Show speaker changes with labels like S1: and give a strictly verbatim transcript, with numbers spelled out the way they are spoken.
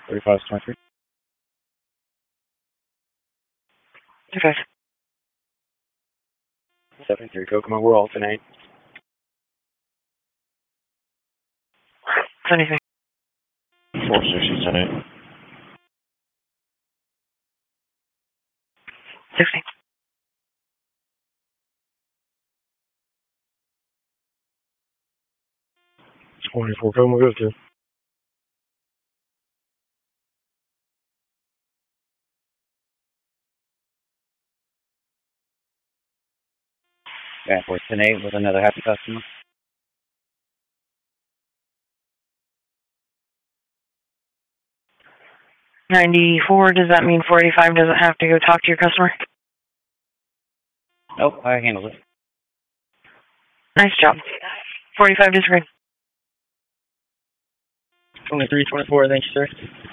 S1: thirty-five twenty-three.
S2: Okay.
S1: seventy-three Kokomo, we're all tonight.
S2: seventy-three.
S1: four sixty tonight.
S2: sixty.
S1: twenty-four Kokomo, goes to. Backwards ten eight with another happy customer.
S2: ninety-four, does that mean four eighty-five doesn't have to go talk to your customer?
S1: Nope, I handled it.
S2: Nice job. four eighty-five disagreed.
S1: twenty-three twenty-four, thank you, sir.